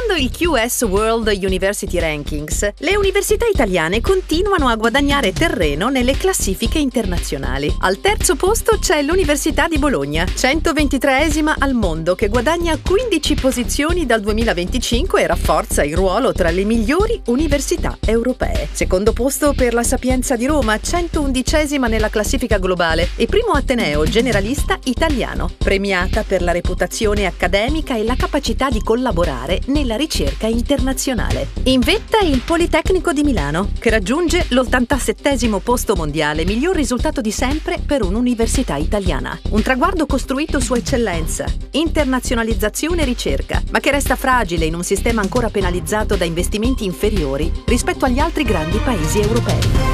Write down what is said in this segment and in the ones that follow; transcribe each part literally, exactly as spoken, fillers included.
Secondo il Q S World University Rankings, le università italiane continuano a guadagnare terreno nelle classifiche internazionali. Al terzo posto c'è l'Università di Bologna, centoventitreesima al mondo, che guadagna quindici posizioni dal duemilaventicinque e rafforza il ruolo tra le migliori università europee. Secondo posto per la Sapienza di Roma, centoundicesima nella classifica globale e primo ateneo generalista italiano, premiata per la reputazione accademica e la capacità di collaborare nella ricerca internazionale. In vetta il Politecnico di Milano, che raggiunge l'ottantasettesimo posto mondiale, miglior risultato di sempre per un'università italiana. Un traguardo costruito su eccellenza, internazionalizzazione e ricerca, ma che resta fragile in un sistema ancora penalizzato da investimenti inferiori rispetto agli altri grandi paesi europei.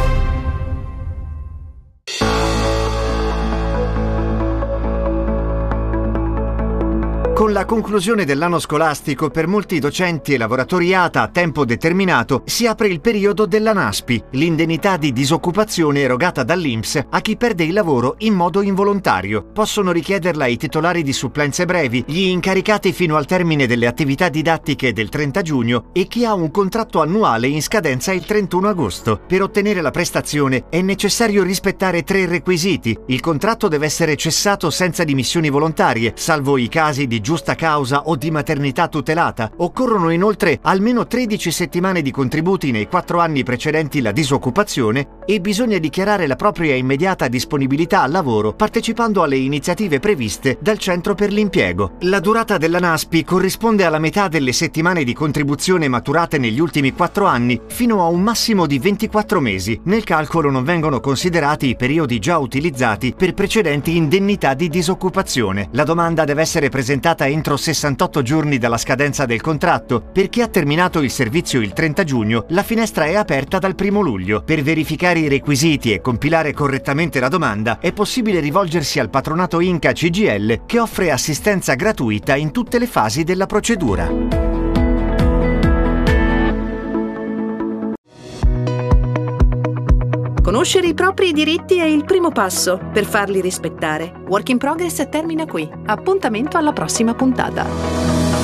Con la conclusione dell'anno scolastico, per molti docenti e lavoratori A T A a tempo determinato si apre il periodo della NASPI, l'indennità di disoccupazione erogata dall'I N P S a chi perde il lavoro in modo involontario. Possono richiederla i titolari di supplenze brevi, gli incaricati fino al termine delle attività didattiche del trenta giugno e chi ha un contratto annuale in scadenza il trentuno agosto. Per ottenere la prestazione è necessario rispettare tre requisiti. Il contratto deve essere cessato senza dimissioni volontarie, salvo i casi di giusta causa o di maternità tutelata. Occorrono inoltre almeno tredici settimane di contributi nei quattro anni precedenti la disoccupazione e bisogna dichiarare la propria immediata disponibilità al lavoro partecipando alle iniziative previste dal Centro per l'Impiego. La durata della NASPI corrisponde alla metà delle settimane di contribuzione maturate negli ultimi quattro anni, fino a un massimo di ventiquattro mesi. Nel calcolo non vengono considerati i periodi già utilizzati per precedenti indennità di disoccupazione. La domanda deve essere presentata entro sessantotto giorni dalla scadenza del contratto. Per chi ha terminato il servizio il trenta giugno, la finestra è aperta dal primo luglio. Per verificare i requisiti e compilare correttamente la domanda è possibile rivolgersi al patronato Inca C G I L, che offre assistenza gratuita in tutte le fasi della procedura. Conoscere i propri diritti è il primo passo per farli rispettare. Work in Progress termina qui. Appuntamento alla prossima puntata.